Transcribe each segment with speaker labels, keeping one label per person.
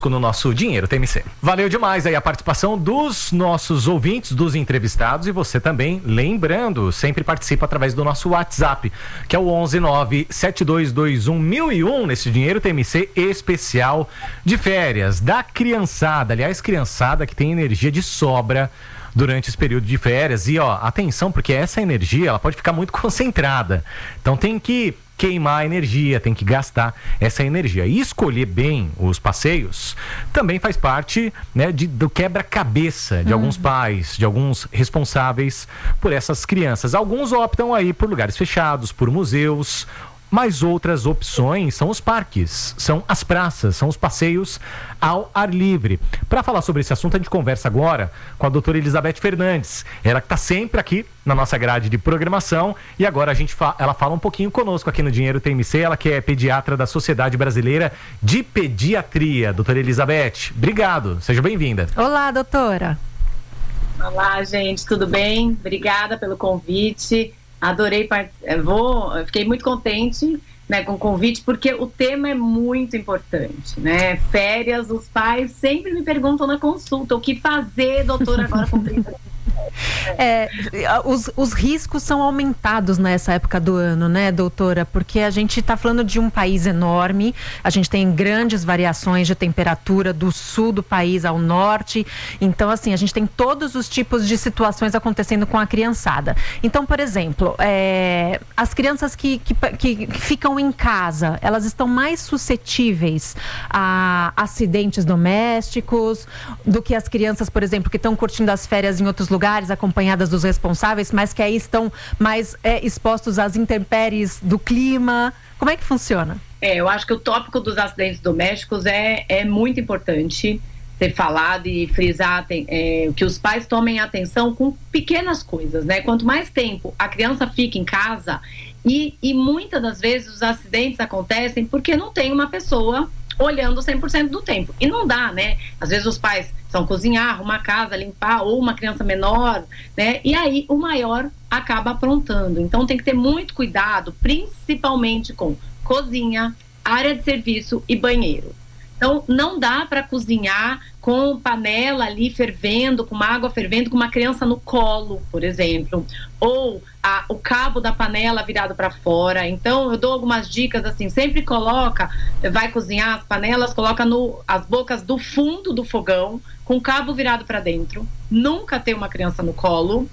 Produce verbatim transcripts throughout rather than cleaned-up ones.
Speaker 1: no nosso Dinheiro T M C. Valeu demais aí a participação dos nossos ouvintes, dos entrevistados, e você também, lembrando, sempre participa através do nosso WhatsApp, que é o onze nove sete dois dois um mil e um, nesse Dinheiro T M C especial de férias da criançada. Aliás, criançada que tem energia de sobra durante esse período de férias. E ó, atenção, porque essa energia ela pode ficar muito concentrada, então tem que queimar a energia, tem que gastar essa energia. E escolher bem os passeios também faz parte, né, de, do quebra-cabeça de uhum. alguns pais, de alguns responsáveis por essas crianças. Alguns optam aí por lugares fechados, por museus, mas outras opções são os parques, são as praças, são os passeios ao ar livre. Para falar sobre esse assunto, a gente conversa agora com a doutora Elizabeth Fernandes, ela que está sempre aqui na nossa grade de programação, e agora a gente fa- ela fala um pouquinho conosco aqui no Dinheiro T M C, ela que é pediatra da Sociedade Brasileira de Pediatria. Doutora Elizabeth, obrigado, seja bem-vinda.
Speaker 2: Olá, doutora.
Speaker 3: Olá, gente, tudo bem? Obrigada pelo convite. Adorei, part... vou, fiquei muito contente, né, com o convite, porque o tema é muito importante, né? Férias, os pais sempre me perguntam na consulta, o que fazer, doutora, agora com trinta anos.
Speaker 2: É, os, os riscos são aumentados nessa época do ano, né, doutora? Porque a gente está falando de um país enorme, a gente tem grandes variações de temperatura do sul do país ao norte, então assim, a gente tem todos os tipos de situações acontecendo com a criançada. Então, por exemplo, é, as crianças que, que, que ficam em casa, elas estão mais suscetíveis a acidentes domésticos do que as crianças, por exemplo, que estão curtindo as férias em outros lugares, acompanhadas dos responsáveis, mas que aí estão mais é, expostos às intempéries do clima. Como é que funciona?
Speaker 3: É, eu acho que o tópico dos acidentes domésticos é, é muito importante ser falado e frisar é, que os pais tomem atenção com pequenas coisas, né? Quanto mais tempo a criança fica em casa, e, e muitas das vezes os acidentes acontecem porque não tem uma pessoa olhando cem por cento do tempo. E não dá, né? Às vezes os pais precisam cozinhar, arrumar a casa, limpar, ou uma criança menor, né? E aí o maior acaba aprontando. Então tem que ter muito cuidado, principalmente com cozinha, área de serviço e banheiro. Então não dá para cozinhar com panela ali fervendo, com uma água fervendo, com uma criança no colo, por exemplo, ou a, o cabo da panela virado para fora. Então eu dou algumas dicas assim, sempre coloca, vai cozinhar as panelas, coloca no, as bocas do fundo do fogão, com o cabo virado para dentro, nunca ter uma criança no colo,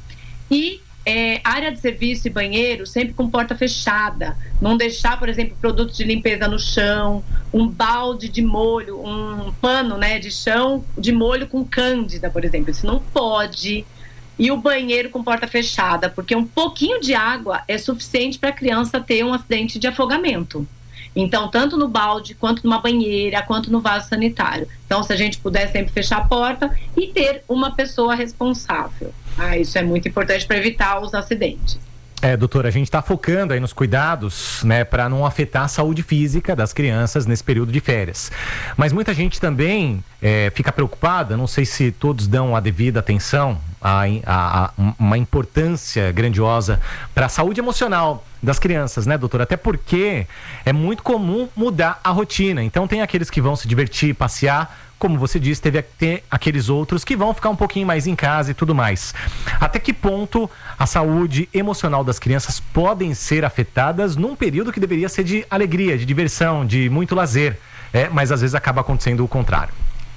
Speaker 3: e É, área de serviço e banheiro sempre com porta fechada, não deixar, por exemplo, produtos de limpeza no chão, um balde de molho, um pano, né, de chão de molho com cândida, por exemplo, isso não pode. E o banheiro com porta fechada, porque um pouquinho de água é suficiente para a criança ter um acidente de afogamento. Então, tanto no balde, quanto numa banheira, quanto no vaso sanitário. Então, se a gente puder sempre fechar a porta e ter uma pessoa responsável. Ah, isso é muito importante para evitar os acidentes.
Speaker 1: É, doutora, a gente está focando aí nos cuidados, né, para não afetar a saúde física das crianças nesse período de férias. Mas muita gente também é, fica preocupada, não sei se todos dão a devida atenção, a, a, a uma importância grandiosa para a saúde emocional das crianças, né, doutora? Até porque é muito comum mudar a rotina. Então tem aqueles que vão se divertir, passear, como você disse, teve ter aqueles outros que vão ficar um pouquinho mais em casa e tudo mais. Até que ponto a saúde emocional das crianças podem ser afetadas num período que deveria ser de alegria, de diversão, de muito lazer, é, mas às vezes acaba acontecendo o contrário?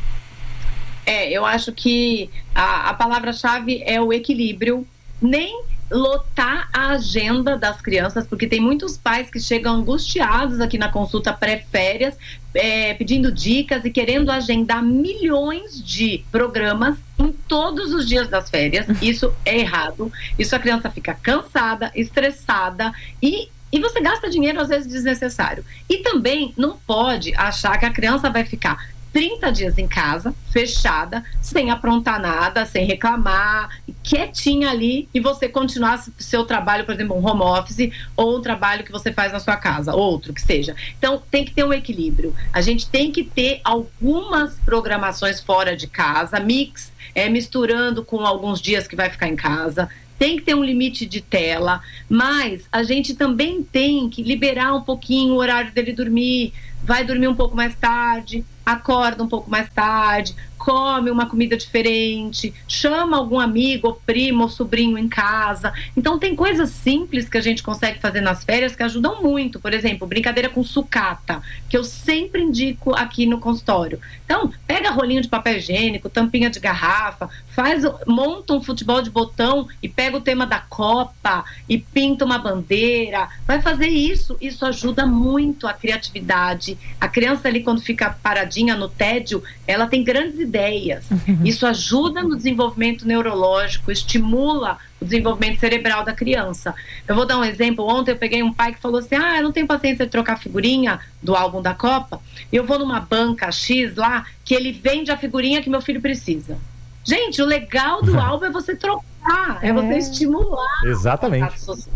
Speaker 3: É, eu acho que a, a palavra-chave é o equilíbrio. Nem lotar a agenda das crianças, porque tem muitos pais que chegam angustiados aqui na consulta pré-férias, é, pedindo dicas e querendo agendar milhões de programas em todos os dias das férias. Isso é errado. Isso a criança fica cansada, estressada e E você gasta dinheiro às vezes desnecessário. E também não pode achar que a criança vai ficar trinta dias em casa, fechada, sem aprontar nada, sem reclamar, quietinha ali, e você continuar seu trabalho, por exemplo, um home office, ou um trabalho que você faz na sua casa, outro que seja. Então, tem que ter um equilíbrio. A gente tem que ter algumas programações fora de casa, mix, é, misturando com alguns dias que vai ficar em casa. Tem que ter um limite de tela, mas a gente também tem que liberar um pouquinho o horário dele dormir, vai dormir um pouco mais tarde, acorda um pouco mais tarde, come uma comida diferente, chama algum amigo, ou primo, ou sobrinho em casa. Então tem coisas simples que a gente consegue fazer nas férias que ajudam muito. Por exemplo, brincadeira com sucata, que eu sempre indico aqui no consultório. Então, pega rolinho de papel higiênico, tampinha de garrafa, faz, monta um futebol de botão e pega o tema da Copa e pinta uma bandeira. Vai fazer isso, isso ajuda muito a criatividade. A criança ali, quando fica paradinha no tédio, ela tem grandes ideias. Uhum. Isso ajuda no desenvolvimento neurológico, estimula o desenvolvimento cerebral da criança. Eu vou dar um exemplo. Ontem eu peguei um pai que falou assim: ah, eu não tenho paciência de trocar figurinha do álbum da Copa. Eu vou numa banca X lá, que ele vende a figurinha que meu filho precisa. Gente, o legal do álbum é você trocar, é, é você estimular.
Speaker 1: Exatamente.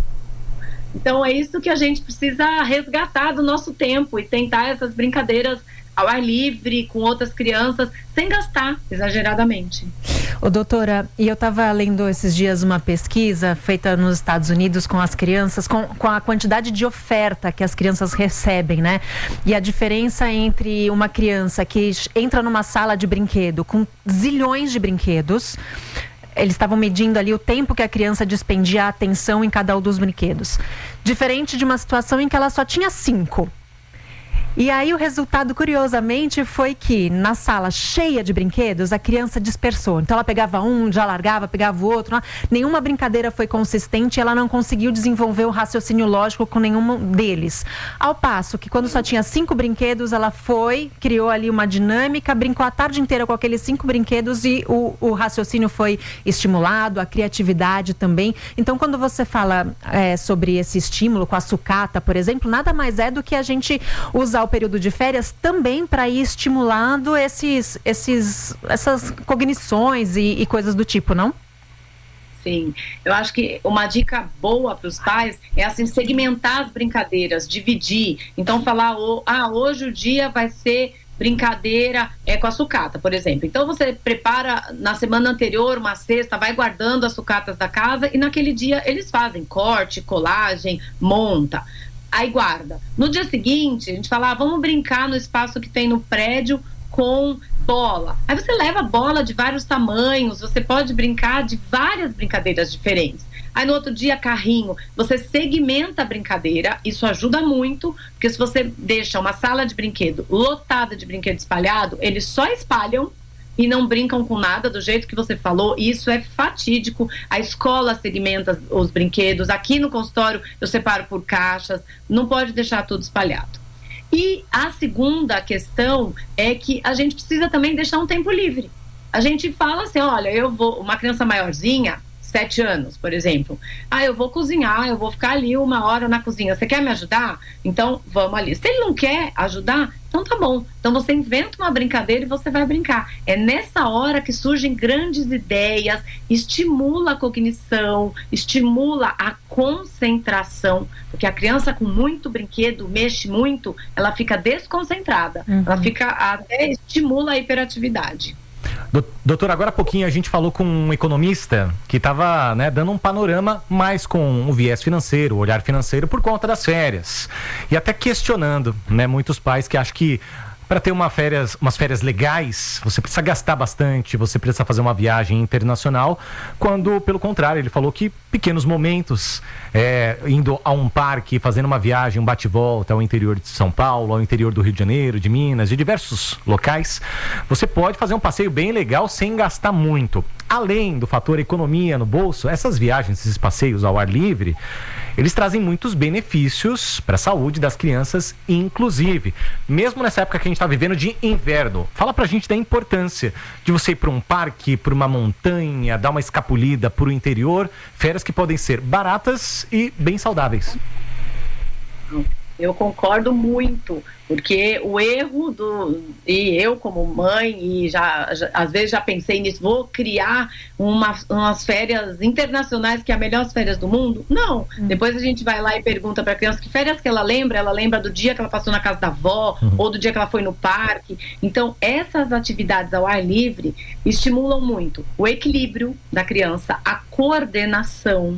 Speaker 3: Então é isso que a gente precisa resgatar do nosso tempo e tentar essas brincadeiras ao ar livre, com outras crianças, sem gastar exageradamente.
Speaker 2: Ô, doutora, e eu estava lendo esses dias uma pesquisa feita nos Estados Unidos com as crianças, com, com a quantidade de oferta que as crianças recebem, né? E a diferença entre uma criança que entra numa sala de brinquedo com zilhões de brinquedos. Eles estavam medindo ali o tempo que a criança dispendia a atenção em cada um dos brinquedos. Diferente de uma situação em que ela só tinha cinco. E aí o resultado, curiosamente, foi que na sala cheia de brinquedos, a criança dispersou. Então ela pegava um, já largava, pegava o outro. Não, nenhuma brincadeira foi consistente e ela não conseguiu desenvolver o raciocínio lógico com nenhum deles. Ao passo que quando só tinha cinco brinquedos, ela foi, criou ali uma dinâmica, brincou a tarde inteira com aqueles cinco brinquedos e o, o raciocínio foi estimulado, a criatividade também. Então quando você fala é, sobre esse estímulo com a sucata, por exemplo, nada mais é do que a gente usar o período de férias também para ir estimulando esses, esses, essas cognições e, e coisas do tipo, não?
Speaker 3: Sim, eu acho que uma dica boa para os pais é assim, segmentar as brincadeiras, dividir. Então falar, oh, ah, hoje o dia vai ser brincadeira é com a sucata, por exemplo. Então você prepara na semana anterior uma cesta, vai guardando as sucatas da casa e naquele dia eles fazem corte, colagem, monta. Aí guarda. No dia seguinte, a gente fala, ah, vamos brincar no espaço que tem no prédio com bola. Aí você leva bola de vários tamanhos, você pode brincar de várias brincadeiras diferentes. Aí no outro dia, carrinho. Você segmenta a brincadeira, isso ajuda muito, porque se você deixa uma sala de brinquedo lotada de brinquedo espalhado, eles só espalham e não brincam com nada, do jeito que você falou, e isso é fatídico. A escola segmenta os brinquedos, aqui no consultório eu separo por caixas, não pode deixar tudo espalhado. E a segunda questão é que a gente precisa também deixar um tempo livre. A gente fala assim, olha, eu vou, uma criança maiorzinha, sete anos, por exemplo, ah, eu vou cozinhar, eu vou ficar ali uma hora na cozinha, você quer me ajudar? Então, vamos ali. Se ele não quer ajudar, então tá bom. Então você inventa uma brincadeira e você vai brincar. É nessa hora que surgem grandes ideias, estimula a cognição, estimula a concentração, porque a criança com muito brinquedo, mexe muito, ela fica desconcentrada, uhum. ela fica, até estimula a hiperatividade.
Speaker 1: Doutor, agora há pouquinho a gente falou com um economista que estava, né, dando um panorama mais com o viés financeiro, o olhar financeiro por conta das férias. E até questionando, né, muitos pais que acham que para ter uma férias, umas férias legais, você precisa gastar bastante, você precisa fazer uma viagem internacional, quando, pelo contrário, ele falou que pequenos momentos, é, indo a um parque, fazendo uma viagem, um bate-volta ao interior de São Paulo, ao interior do Rio de Janeiro, de Minas, de diversos locais, você pode fazer um passeio bem legal sem gastar muito. Além do fator economia no bolso, essas viagens, esses passeios ao ar livre, eles trazem muitos benefícios para a saúde das crianças, inclusive. Mesmo nessa época que a gente está vivendo de inverno, fala pra gente da importância de você ir para um parque, para uma montanha, dar uma escapulida para o interior, férias que podem ser baratas e bem saudáveis.
Speaker 3: Eu concordo muito, porque o erro do... E eu como mãe, e já, já às vezes já pensei nisso, vou criar uma, umas férias internacionais que é as melhores férias do mundo? Não. Hum. Depois a gente vai lá e pergunta para a criança que férias que ela lembra, ela lembra do dia que ela passou na casa da avó, uhum. ou do dia que ela foi no parque. Então, essas atividades ao ar livre estimulam muito o equilíbrio da criança, a coordenação.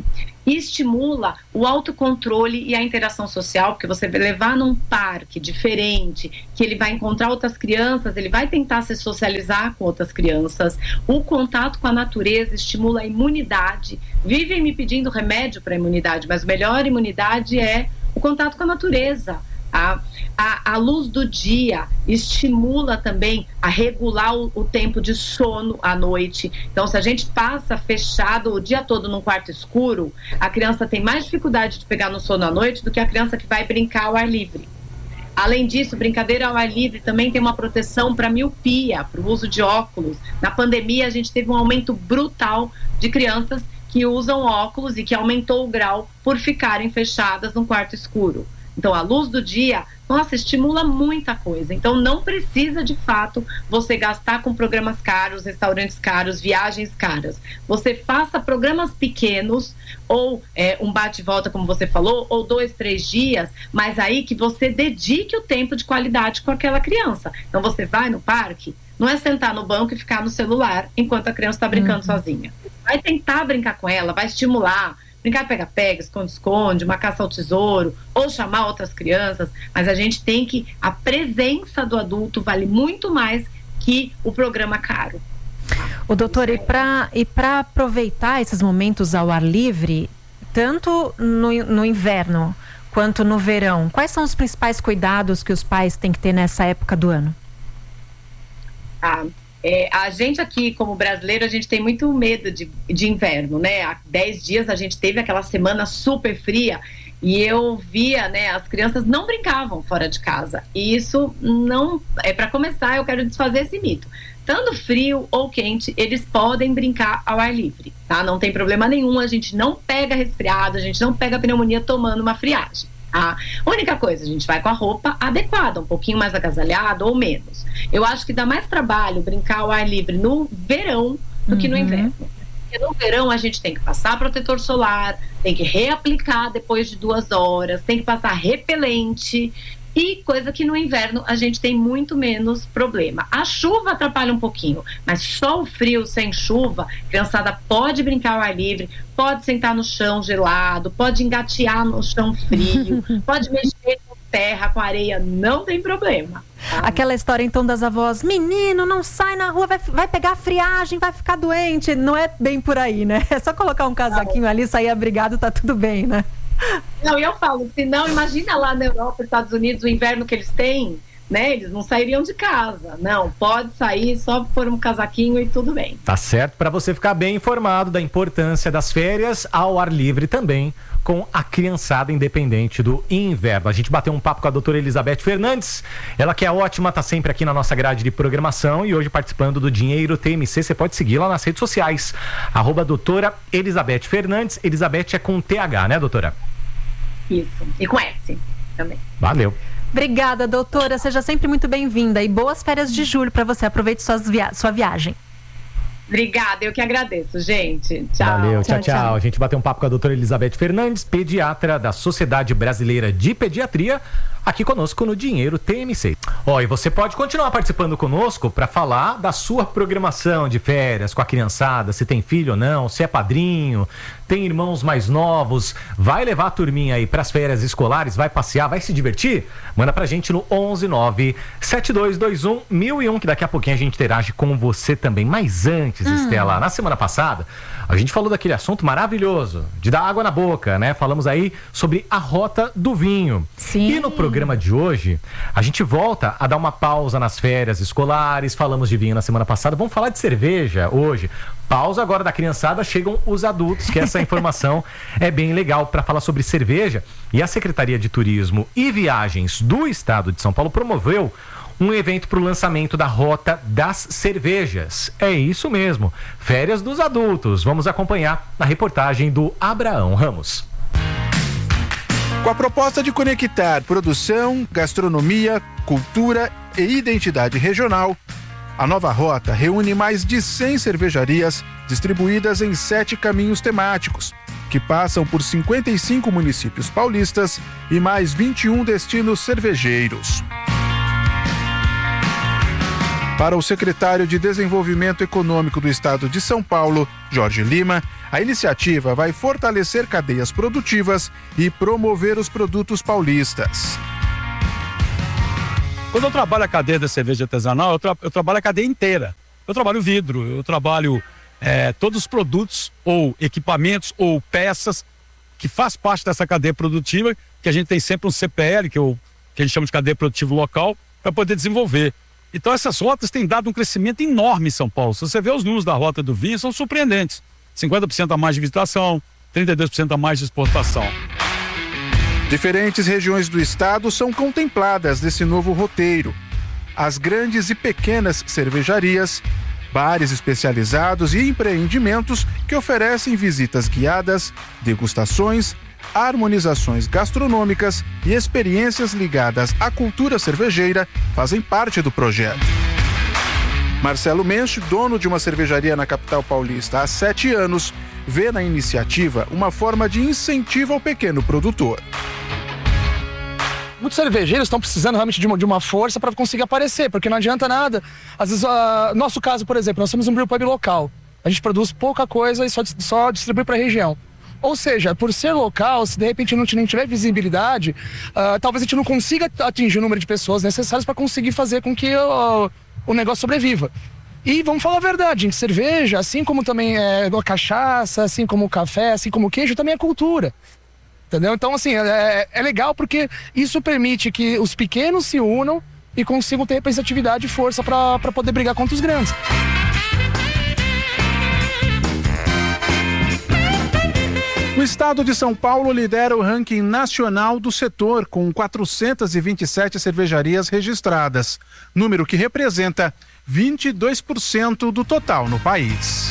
Speaker 3: e estimula o autocontrole e a interação social, porque você vai levar num parque diferente, que ele vai encontrar outras crianças, ele vai tentar se socializar com outras crianças. O contato com a natureza estimula a imunidade. Vivem me pedindo remédio para a imunidade, mas a melhor imunidade é o contato com a natureza. A, a, a luz do dia estimula também a regular o, o tempo de sono à noite. Então, se a gente passa fechado o dia todo num quarto escuro, a criança tem mais dificuldade de pegar no sono à noite do que a criança que vai brincar ao ar livre. Além disso, brincadeira ao ar livre também tem uma proteção para miopia, para o uso de óculos. Na pandemia, a gente teve um aumento brutal de crianças que usam óculos e que aumentou o grau por ficarem fechadas num quarto escuro. Então, a luz do dia, nossa, estimula muita coisa. Então, não precisa, de fato, você gastar com programas caros, restaurantes caros, viagens caras. Você faça programas pequenos, ou é, um bate-volta, como você falou, ou dois, três dias, mas aí que você dedique o tempo de qualidade com aquela criança. Então, você vai no parque, não é sentar no banco e ficar no celular enquanto a criança está brincando uhum. sozinha. Vai tentar brincar com ela, vai estimular, brincar pega-pega, esconde-esconde, uma caça ao tesouro, ou chamar outras crianças, mas a gente tem que, a presença do adulto vale muito mais que o programa caro.
Speaker 2: O doutor, e para e para aproveitar esses momentos ao ar livre, tanto no, no inverno quanto no verão, quais são os principais cuidados que os pais têm que ter nessa época do ano?
Speaker 3: Ah, É, a gente aqui, como brasileiro, a gente tem muito medo de, de inverno, né? Há dez dias a gente teve aquela semana super fria e eu via, né, as crianças não brincavam fora de casa. E isso não... É, para começar, eu quero desfazer esse mito. Tanto frio ou quente, eles podem brincar ao ar livre, tá? Não tem problema nenhum, a gente não pega resfriado, a gente não pega pneumonia tomando uma friagem. A única coisa, a gente vai com a roupa adequada, um pouquinho mais agasalhado ou menos. Eu acho que dá mais trabalho brincar ao ar livre no verão do uhum. que no inverno. Porque no verão a gente tem que passar protetor solar, tem que reaplicar depois de duas horas, tem que passar repelente, e coisa que no inverno a gente tem muito menos problema. A chuva atrapalha um pouquinho, mas só o frio sem chuva, a criançada pode brincar ao ar livre, pode sentar no chão gelado, pode engatear no chão frio, pode mexer com terra, com areia, não tem problema. Tá?
Speaker 2: Aquela história então das avós, menino, não sai na rua, vai, vai pegar friagem, vai ficar doente. Não é bem por aí, né? É só colocar um casaquinho não. ali, sair abrigado, tá tudo bem, né?
Speaker 3: Não, eu falo, se não, imagina lá na Europa, Estados Unidos, o inverno que eles têm, né? Eles não sairiam de casa. Não, pode sair só por um casaquinho e tudo bem.
Speaker 1: Tá certo, para você ficar bem informado da importância das férias ao ar livre também, com a criançada independente do inverno. A gente bateu um papo com a doutora Elizabeth Fernandes, ela que é ótima, tá sempre aqui na nossa grade de programação e hoje participando do Dinheiro T M C. Você pode seguir lá nas redes sociais, arroba doutora Elizabeth Fernandes. Elizabeth é com T H, né, doutora?
Speaker 3: Isso, e com S também.
Speaker 1: Valeu.
Speaker 2: Obrigada, doutora, seja sempre muito bem-vinda e boas férias de julho para você. Aproveite suas via- sua viagem.
Speaker 3: Obrigada, eu que agradeço, gente. Tchau.
Speaker 1: Valeu, tchau,
Speaker 2: tchau,
Speaker 1: tchau.
Speaker 2: tchau.
Speaker 1: A gente bateu um papo com a doutora Elizabeth Fernandes, pediatra da Sociedade Brasileira de Pediatria, aqui conosco no Dinheiro T M C. Ó, oh, e você pode continuar participando conosco para falar da sua programação de férias com a criançada, se tem filho ou não, se é padrinho, tem irmãos mais novos, vai levar a turminha aí para as férias escolares, vai passear, vai se divertir? Manda pra gente no onze nove sete dois dois um mil e um, que daqui a pouquinho a gente interage com você também. Mas antes, hum. Estela, na semana passada, a gente falou daquele assunto maravilhoso, de dar água na boca, né? Falamos aí sobre a rota do vinho.
Speaker 2: Sim.
Speaker 1: E no programa de hoje, a gente volta a dar uma pausa nas férias escolares, falamos de vinho na semana passada, vamos falar de cerveja hoje. Pausa agora da criançada, chegam os adultos, que essa informação é bem legal para falar sobre cerveja. E a Secretaria de Turismo e Viagens do Estado de São Paulo promoveu um evento para o lançamento da Rota das Cervejas. É isso mesmo, férias dos adultos. Vamos acompanhar na reportagem do Abraão Ramos.
Speaker 4: Com a proposta de conectar produção, gastronomia, cultura e identidade regional, a nova rota reúne mais de cem cervejarias distribuídas em sete caminhos temáticos, que passam por cinquenta e cinco municípios paulistas e mais vinte e um destinos cervejeiros. Para o secretário de Desenvolvimento Econômico do Estado de São Paulo, Jorge Lima, A iniciativa vai fortalecer cadeias produtivas e promover os produtos paulistas.
Speaker 5: Quando eu trabalho a cadeia da cerveja artesanal, eu, tra- eu trabalho a cadeia inteira. Eu trabalho vidro, eu trabalho é, todos os produtos ou equipamentos ou peças que faz parte dessa cadeia produtiva, que a gente tem sempre um C P L, que, eu, que a gente chama de cadeia produtiva local, para poder desenvolver. Então essas rotas têm dado um crescimento enorme em São Paulo. Se você vê os números da rota do vinho, são surpreendentes. cinquenta por cento a mais de visitação, trinta e dois por cento a mais de exportação.
Speaker 4: Diferentes regiões do estado são contempladas nesse novo roteiro. As grandes e pequenas cervejarias, bares especializados e empreendimentos que oferecem visitas guiadas, degustações, harmonizações gastronômicas e experiências ligadas à cultura cervejeira fazem parte do projeto. Marcelo Mensch, dono de uma cervejaria na capital paulista há sete anos, vê na iniciativa uma forma de incentivo ao pequeno produtor.
Speaker 6: Muitos cervejeiros estão precisando realmente de uma, de uma força para conseguir aparecer, porque não adianta nada. Às vezes, uh, nosso caso, por exemplo, nós somos um brewpub local. A gente produz pouca coisa e só, só distribui para a região. Ou seja, por ser local, se de repente não, não tiver visibilidade, uh, talvez a gente não consiga atingir o número de pessoas necessárias para conseguir fazer com que uh, o negócio sobreviva. E vamos falar a verdade, em cerveja, assim como também é a cachaça, assim como o café, assim como o queijo, também é cultura. Entendeu? Então, assim, é, é legal porque isso permite que os pequenos se unam e consigam ter representatividade e força para poder brigar contra os grandes.
Speaker 4: O estado de São Paulo lidera o ranking nacional do setor, com quatrocentas e vinte e sete cervejarias registradas, número que representa vinte e dois por cento do total no país.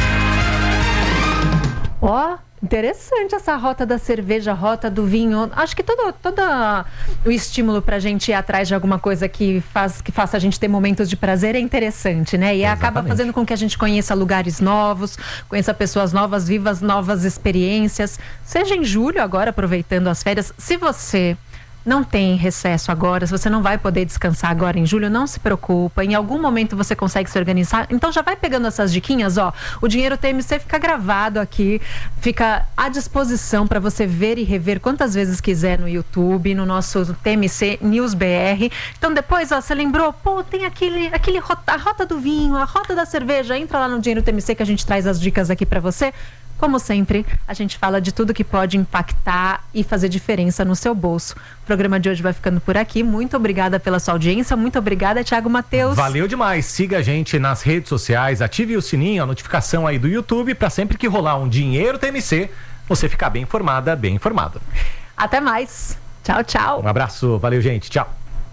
Speaker 2: Ó, oh, interessante essa rota da cerveja, rota do vinho. Acho que todo, todo o estímulo pra gente ir atrás de alguma coisa que, faz, que faça a gente ter momentos de prazer é interessante, né? E Exatamente. Acaba fazendo com que a gente conheça lugares novos, conheça pessoas novas, viva novas experiências. Seja em julho agora, aproveitando as férias, se você não tem recesso agora, se você não vai poder descansar agora em julho, não se preocupa, em algum momento você consegue se organizar, então já vai pegando essas diquinhas, ó, o Dinheiro T M C fica gravado aqui, fica à disposição para você ver e rever quantas vezes quiser no YouTube, no nosso T M C News B R, então depois, ó, você lembrou, pô, tem aquele, aquele rota, a rota do vinho, a rota da cerveja, entra lá no Dinheiro T M C que a gente traz as dicas aqui para você. Como sempre, a gente fala de tudo que pode impactar e fazer diferença no seu bolso. O programa de hoje vai ficando por aqui. Muito obrigada pela sua audiência. Muito obrigada, Thiago Matheus.
Speaker 1: Valeu demais. Siga a gente nas redes sociais, ative o sininho, a notificação aí do YouTube, para sempre que rolar um Dinheiro T M C, você ficar bem informada, bem informado.
Speaker 2: Até mais. Tchau, tchau.
Speaker 1: Um abraço. Valeu, gente. Tchau.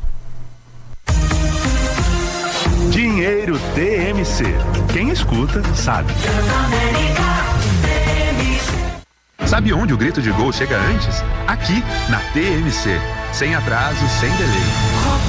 Speaker 7: Dinheiro T M C. Quem escuta, sabe. Sabe onde o grito de gol chega antes? Aqui, na T M C. Sem atraso, sem delay.